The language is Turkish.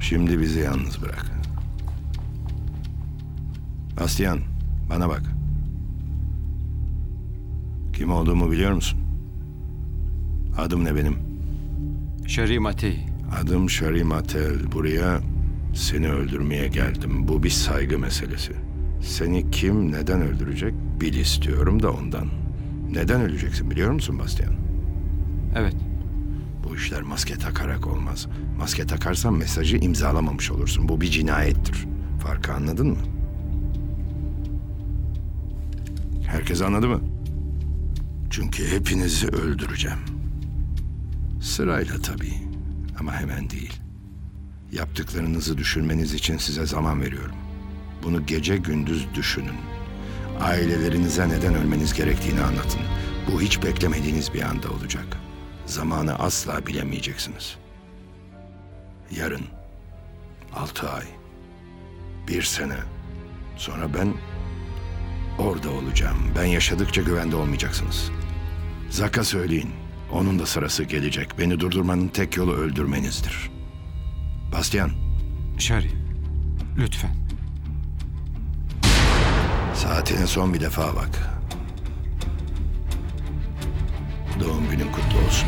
Şimdi bizi yalnız bırak. Bastian, bana bak. Kim olduğumu biliyor musun? Adım ne benim? Şari Matei. Adım Şari Matel. Buraya seni öldürmeye geldim. Bu bir saygı meselesi. Seni kim, neden öldürecek bil istiyorum da ondan. Neden öleceksin biliyor musun Bastian? Evet. Bu işler maske takarak olmaz. Maske takarsan mesajı imzalamamış olursun. Bu bir cinayettir. Farkı anladın mı? Herkes anladı mı? Çünkü hepinizi öldüreceğim. Sırayla tabii. Ama hemen değil. Yaptıklarınızı düşünmeniz için size zaman veriyorum. Bunu gece gündüz düşünün. Ailelerinize neden ölmeniz gerektiğini anlatın. Bu hiç beklemediğiniz bir anda olacak. Zamanı asla bilemeyeceksiniz. Yarın, 6 ay, 1 sene sonra ben orada olacağım. Ben yaşadıkça güvende olmayacaksınız. Zak'a söyleyin. Onun da sırası gelecek. Beni durdurmanın tek yolu öldürmenizdir. Bastian, Şari, lütfen. saatine son bir defa bak. Doğum günün kutlu olsun.